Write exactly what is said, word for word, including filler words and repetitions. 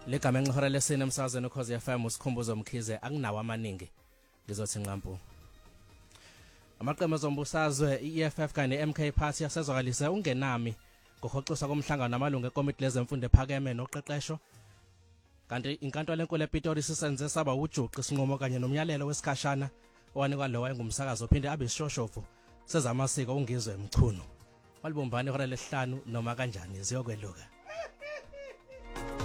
Legama enqhora lesine emsakazweni ukhozi F M usikhumbuzo Mkhize akunawo amaningi ngizothi nqampu. Amaqembu ezombusazwe i-E F F kanye ne-M K Party yasezwakalisa ungenami ngokuhoxisa komhlangano namalungu ekomiti lezemfundo ephakeme noqeqesho. Kanti inkantolo enkulu ePitori sisenze saba ujuqi isinqumo kanye nomyalelo wesikhashana owanikwa lo wayengumsakazo ophinde abe isishoshovu sezamasiko ungizwe emchunu. Walibumbani ihora lesihlanu noma kanjani ziyokweluka.